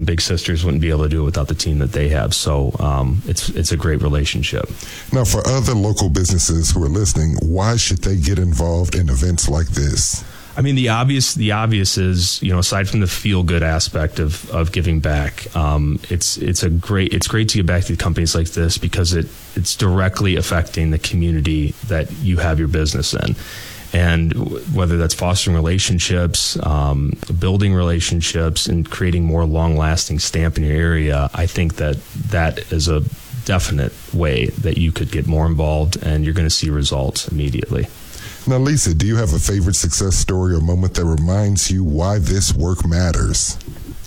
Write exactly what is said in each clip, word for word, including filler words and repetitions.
Big Sisters wouldn't be able to do it without the team that they have. So um, it's it's a great relationship. Now, for other local businesses who are listening, why should they get involved in events like this? I mean, the obvious the obvious is, you know, aside from the feel good aspect of, of giving back, um, it's it's a great it's great to give back to companies like this because it it's directly affecting the community that you have your business in. And whether that's fostering relationships, um, building relationships, and creating more long-lasting stamp in your area, I think that that is a definite way that you could get more involved, and you're going to see results immediately. Now, Lisa, do you have a favorite success story or moment that reminds you why this work matters?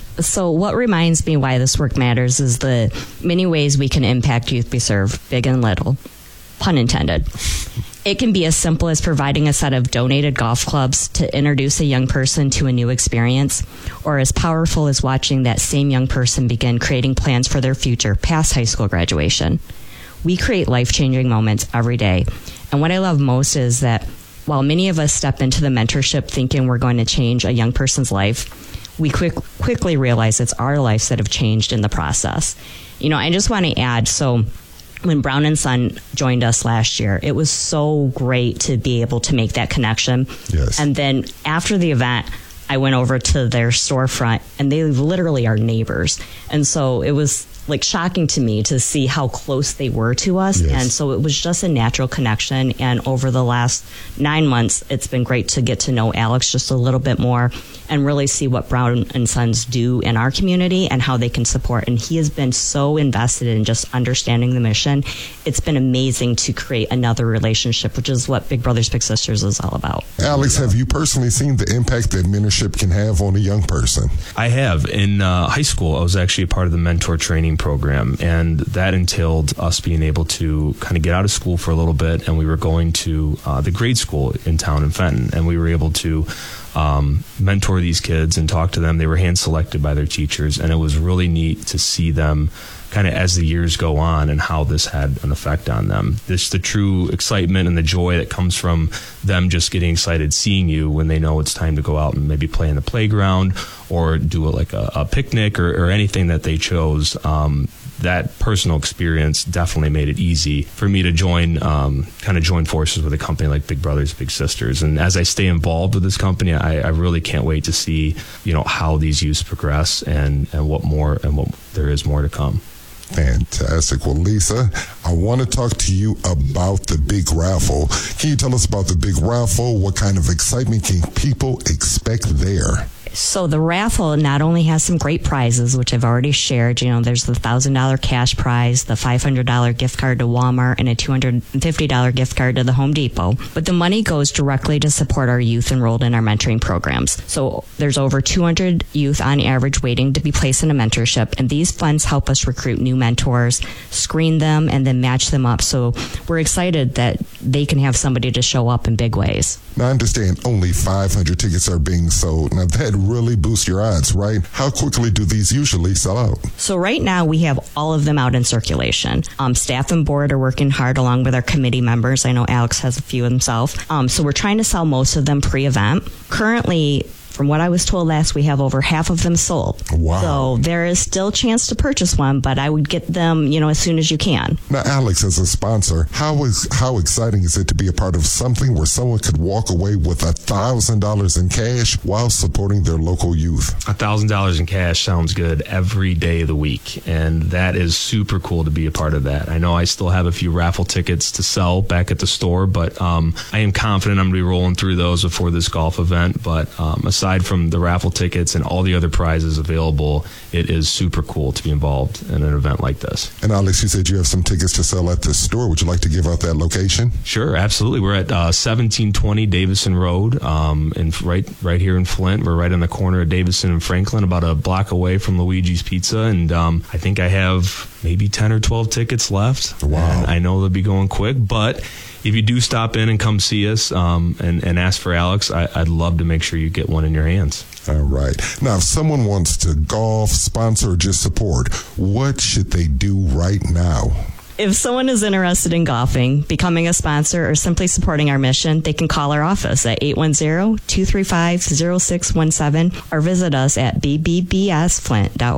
So what reminds me why this work matters is the many ways we can impact youth we serve, big and little, pun intended. It can be as simple as providing a set of donated golf clubs to introduce a young person to a new experience, or as powerful as watching that same young person begin creating plans for their future past high school graduation. We create life-changing moments every day. And what I love most is that while many of us step into the mentorship thinking we're going to change a young person's life, we quick, quickly realize it's our lives that have changed in the process. You know, I just want to add, so when Brown and Son joined us last year, it was so great to be able to make that connection. Yes. And then after the event, I went over to their storefront, and they literally are neighbors. And so it was like shocking to me to see how close they were to us. Yes. And so it was just a natural connection. And over the last nine months, it's been great to get to know Alex just a little bit more and really see what Brown and Sons do in our community and how they can support. And he has been so invested in just understanding the mission. It's been amazing to create another relationship, which is what Big Brothers Big Sisters is all about. Alex, have you personally seen the impact that mentorship can have on a young person? I have. In uh, high school, I was actually a part of the mentor training program, and that entailed us being able to kind of get out of school for a little bit, and we were going to uh, the grade school in town in Fenton, and we were able to um, mentor these kids and talk to them. They were hand selected by their teachers, and it was really neat to see them kind of as the years go on and how this had an effect on them. This the true excitement and the joy that comes from them just getting excited seeing you when they know it's time to go out and maybe play in the playground or do a, like a, a picnic or, or anything that they chose. Um, that personal experience definitely made it easy for me to join, um, kind of join forces with a company like Big Brothers Big Sisters. And as I stay involved with this company, I, I really can't wait to see, you know, how these youths progress and, and what more and what there is more to come. Fantastic. Well, Lisa, I want to talk to you about the big raffle. Can you tell us about the big raffle? What kind of excitement can people expect there? So the raffle not only has some great prizes, which I've already shared. You know, there's the one thousand dollars cash prize, the five hundred dollars gift card to Walmart, and a two hundred fifty dollars gift card to the Home Depot. But the money goes directly to support our youth enrolled in our mentoring programs. So there's over two hundred youth on average waiting to be placed in a mentorship, and these funds help us recruit new mentors, screen them, and then match them up. So we're excited that they can have somebody to show up in big ways. Now, I understand only five hundred tickets are being sold. Now, that really boosts your odds, right? How quickly do these usually sell out? So right now, we have all of them out in circulation. Um, staff and board are working hard along with our committee members. I know Alex has a few himself. Um, so we're trying to sell most of them pre-event. Currently, from what I was told last, we have over half of them sold. Wow. So there is still a chance to purchase one, but I would get them, you know, as soon as you can. Now, Alex, as a sponsor, how is how exciting is it to be a part of something where someone could walk away with a thousand dollars in cash while supporting their local youth? A thousand dollars in cash sounds good every day of the week, and that is super cool to be a part of that. I know I still have a few raffle tickets to sell back at the store, but um, I am confident I'm going to be rolling through those before this golf event. But um, aside from the raffle tickets and all the other prizes available, it is super cool to be involved in an event like this. And Alex, you said you have some tickets to sell at the store. Would you like to give out that location? Sure, absolutely. We're at uh, seventeen twenty Davison Road, um, and right right here in Flint. We're right on the corner of Davison and Franklin, about a block away from Luigi's Pizza. And um, I think I have maybe ten or twelve tickets left. Wow. And I know they'll be going quick, but if you do stop in and come see us um, and, and ask for Alex, I, I'd love to make sure you get one in your hands. All right. Now, if someone wants to golf, sponsor, or just support, what should they do right now? If someone is interested in golfing, becoming a sponsor, or simply supporting our mission, they can call our office at eight one zero, two three five, zero six one seven or visit us at b b b s flint dot org.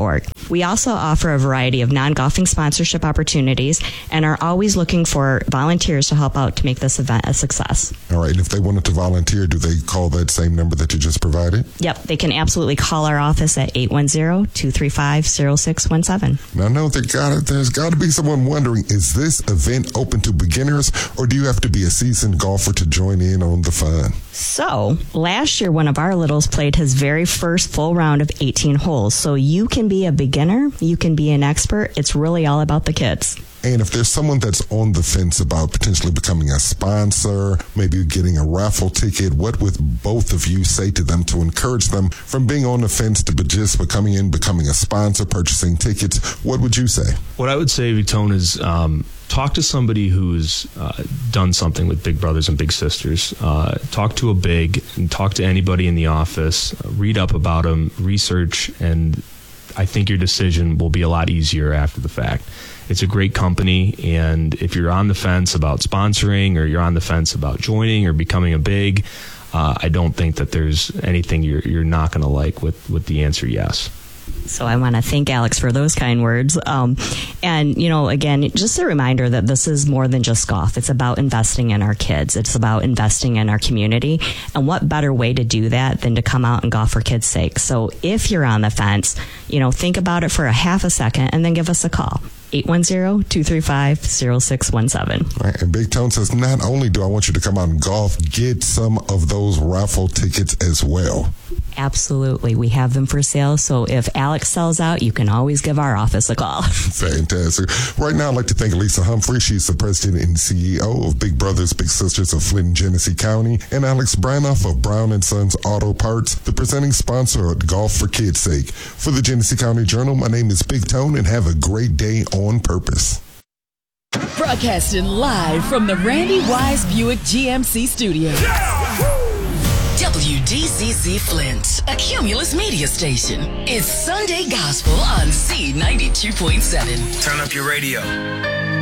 We also offer a variety of non-golfing sponsorship opportunities and are always looking for volunteers to help out to make this event a success. All right. And if they wanted to volunteer, do they call that same number that you just provided? Yep. They can absolutely call our office at eight one zero, two three five, zero six one seven. Now, I know there gotta, there's got to be someone wondering, is this event open to beginners, or do you have to be a seasoned golfer to join in on the fun? So, last year, one of our littles played his very first full round of eighteen holes. So you can be a beginner, you can be an expert. It's really all about the kids. And if there's someone that's on the fence about potentially becoming a sponsor, maybe getting a raffle ticket, what would both of you say to them to encourage them from being on the fence to just becoming in, becoming a sponsor, purchasing tickets? What would you say? What I would say, Vitone, is um, talk to somebody who's uh, done something with Big Brothers and Big Sisters. Uh, talk to a big, and talk to anybody in the office. Uh, read up about them, research, and I think your decision will be a lot easier after the fact. It's a great company, and if you're on the fence about sponsoring, or you're on the fence about joining or becoming a big, uh, I don't think that there's anything you're you're not going to like with, with the answer yes. So I want to thank Alex for those kind words. Um, and, you know, again, just a reminder that this is more than just golf. It's about investing in our kids. It's about investing in our community. And what better way to do that than to come out and golf for kids' sake? So if you're on the fence, you know, think about it for a half a second and then give us a call. eight one zero, two three five, zero six one seven. Right, and Big Tone says, not only do I want you to come out and golf, get some of those raffle tickets as well. Absolutely. We have them for sale. So if Alex sells out, you can always give our office a call. Fantastic. Right now, I'd like to thank Lisa Humphrey. She's the president and C E O of Big Brothers Big Sisters of Flint, Genesee County, and Alex Branoff of Brown and Sons Auto Parts, the presenting sponsor of Golf for Kids' Sake. For the Genesee County Journal, my name is Big Tone, and have a great day on purpose. Broadcasting live from the Randy Wise Buick G M C studio. W D C C Flint, a Cumulus media station. It's Sunday Gospel on C ninety-two point seven. Turn up your radio.